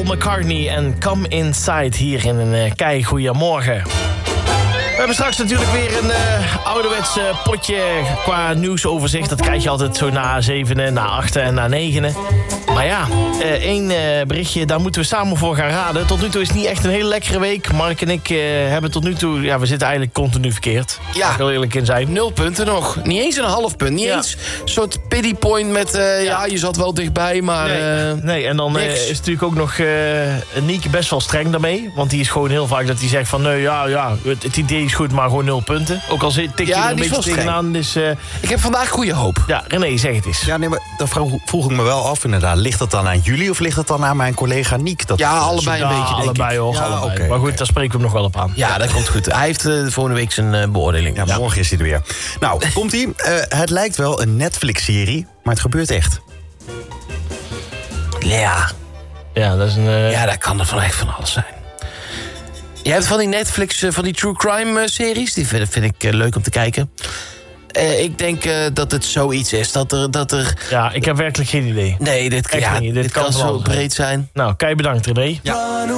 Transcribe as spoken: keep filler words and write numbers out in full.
McCartney en Come Inside hier in een uh, kei goeiemorgen. We hebben straks natuurlijk weer een uh, ouderwets uh, potje qua nieuwsoverzicht. Dat krijg je altijd zo na zevenen, na achten en na negenen. Maar ja, uh, één uh, berichtje, daar moeten we samen voor gaan raden. Tot nu toe is het niet echt een hele lekkere week. Mark en ik uh, hebben tot nu toe... Ja, we zitten eigenlijk continu verkeerd. Ja. Daar wil eerlijk in zijn. Nul punten nog. Niet eens een half punt. Niet Ja. eens een soort pity point met... Uh, ja. ja, je zat wel dichtbij, maar... Nee, uh, nee en dan uh, is het natuurlijk ook nog... Uh, Nieke best wel streng daarmee. Want die is gewoon heel vaak dat hij zegt van... Nee, ja, ja, het, het idee is goed, maar gewoon nul punten. Ook al tik je Ja, er een die is beetje wel tegenaan. Dus, uh, ik heb vandaag goede hoop. ja, René, zeg het eens. Ja, nee, maar dan vroeg, vroeg ik me wel af inderdaad. Ligt dat dan aan jullie of ligt dat dan aan mijn collega Niek? Dat Ja, allebei een Ja, beetje, denk allebei ik. hoor, Ja, allebei. oké, maar goed, oké. daar spreken we hem nog wel op aan. Ja, dat komt goed. Hij heeft uh, volgende week zijn uh, beoordeling. Ja, morgen is hij er weer. Nou, komt-ie. Uh, het lijkt wel een Netflix-serie, maar het gebeurt echt. Ja. Ja, dat is een... Uh, Ja, dat kan er van echt van alles zijn. Je hebt van die Netflix, uh, van die true crime uh, series. Die vind, vind ik uh, leuk om te kijken. Uh, ik denk uh, dat het zoiets is. Dat er... Dat er ja, ik heb werkelijk geen idee. nee, dit, Echt ja, niet. Dit dit kan kan van zo alles zijn. breed zijn. Nou, kei bedankt, René. Ja.